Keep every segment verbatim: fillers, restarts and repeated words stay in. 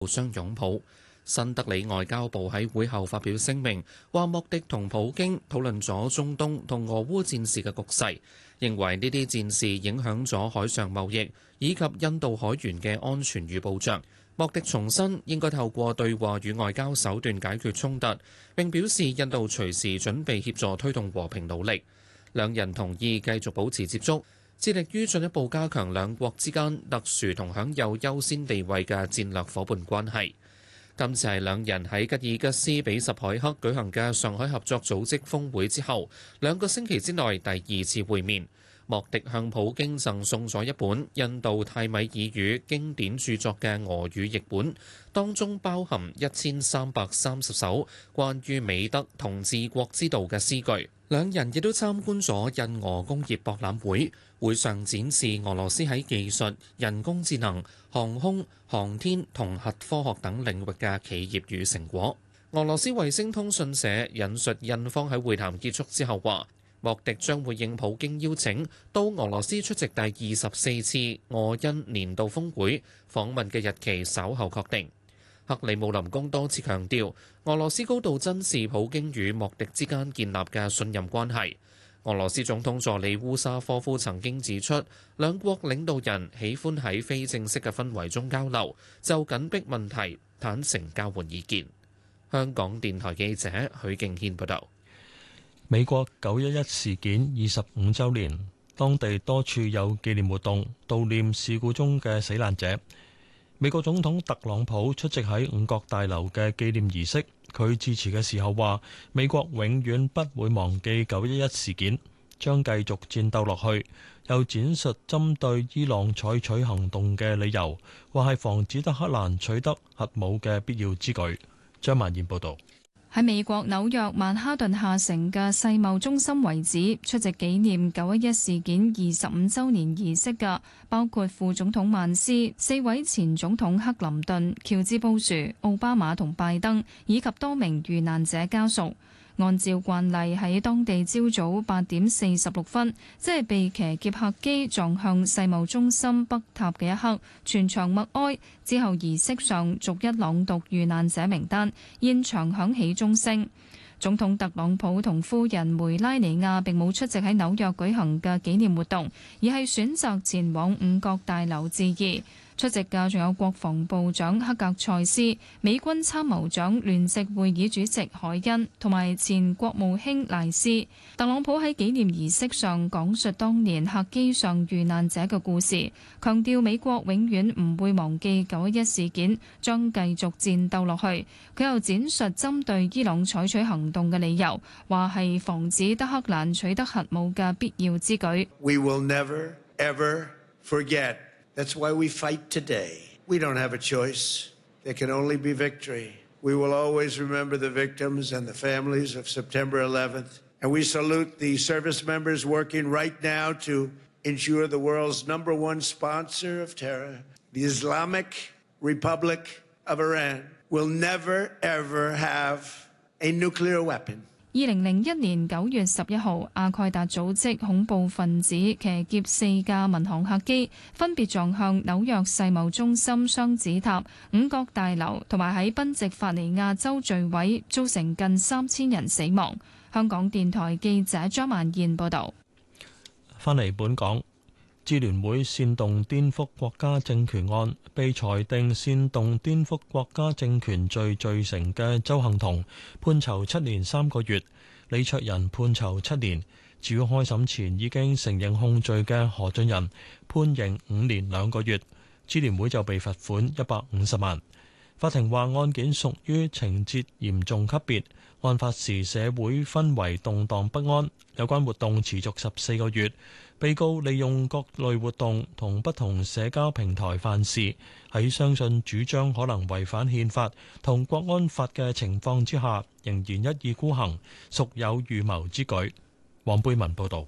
互相擁抱。新德里外交部喺會後發表聲明，話莫迪同普京討論咗中東同俄烏戰事嘅局勢，認為呢啲戰事影響咗海上貿易以及印度海員嘅安全與保障。莫迪重申應該透過對話與外交手段解決衝突，並表示印度隨時準備協助推動和平努力。兩人同意繼續保持接觸，致力於進一步加強兩國之間特殊同享有優先地位嘅戰略夥伴關係。今次係兩人喺吉爾吉斯比什凱克舉行嘅上海合作組織峰會之後，兩個星期之內第二次會面。莫迪向普京贈送咗一本印度泰米爾語經典著作嘅俄語譯本，當中包含一千三百三十首關於美德同治國之道嘅詩句。兩人亦都參觀咗印俄工業博覽會，會上展示俄羅斯喺技術、人工智能、航空、航天同核科學等領域嘅企業與成果。俄羅斯衛星通訊社引述印方喺會談結束之後話，莫迪將會應普京邀請到俄羅斯出席第二十四次俄印年度峰會，訪問嘅日期稍後確定。克里姆林宮多次強調，俄羅斯高度珍視普京與莫迪之間建立嘅信任關係。俄羅斯總統助理烏沙科夫曾經指出，兩國領導人喜歡喺非正式嘅氛圍中交流，就緊迫問題坦誠交換意見。香港電台記者許敬軒報道。 美國九一一事件二十五週年，當地多處有紀念活動，悼念事故中嘅死難者。美國總統特朗普出席喺五角大樓嘅紀念儀式，佢致辭嘅時候話：美國永遠不會忘記九一一事件，將繼續戰鬥落去。又展述針對伊朗採取行動嘅理由，話係防止德黑蘭取得核武嘅必要之舉。張曼燕報導。 喺美國紐約曼哈頓下城嘅世貿中心遺址出席紀念九一一事件二十五週年儀式嘅，包括副總統曼斯、四位前總統克林頓、喬治布殊、奧巴馬同拜登，以及多名遇難者家屬。按照慣例，喺當地朝早八點四十六分，即係被騎劫客機撞向世貿中心北塔嘅一刻，全場默哀。之後儀式上逐一朗讀遇難者名單，現場響起鐘聲。總統特朗普同夫人梅拉尼亞並冇出席喺紐約舉行嘅紀念活動，而係選擇前往五角大樓致意。出席嘅仲有國防部長克格塞斯、美軍參謀長聯席會議主席海恩同埋前國務卿賴斯。特朗普喺紀念儀式上講述當年客機上遇難者嘅故事，強調美國永遠唔會忘記九一一事件，將繼續戰鬥落去。佢又展述針對伊朗採取行動嘅理由，話係防止德黑蘭取得核武嘅必要之舉。 We will never, ever forget. That's why we fight today. We don't have a choice. There can only be victory. We will always remember the victims and the families of September eleventh. And we salute the service members working right now to ensure the world's number one sponsor of terror, the Islamic Republic of Iran, will never, ever have a nuclear weapon. 二零零一年九月十一號，阿蓋達組織恐怖分子騎劫四架民航客機，分別撞向紐約世貿中心雙子塔、五角大樓同埋喺賓夕法尼亞州墜毀，造成近三千人死亡。香港電台記者張曼燕報導。 返嚟本港，支聯會煽動顛覆國家政權案被裁定煽動顛覆國家政權罪罪成嘅鄒幸彤判囚七年三個月，李卓人判囚七年。至於開審前已經承認控罪嘅何俊仁判刑五年兩個月，支聯會就被罰款一百五十萬。法庭話案件屬於情節嚴重級別，案發時社會氛圍動盪不安，有關活動持續十四個月。被告利用各類活動同不同社交平台犯事，喺相信主張可能違反憲法同國安法嘅情況之下，仍然一意孤行，屬有預謀之舉。黃貝文報導。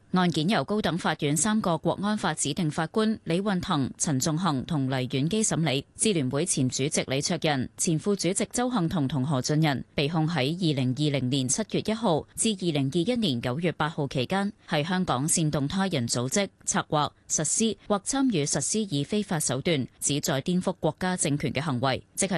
案件由高等法院三個國安法指定法官李運騰、陳仲衡同黎婉基審理。支聯會前主席李卓人、前副主席鄒幸彤同何俊仁被控喺二零二零年七月一號至二零二一年九月八號期間，喺香港煽動他人組織、策劃、實施或參與實施以非法手段旨在顛覆國家政權嘅行為，即係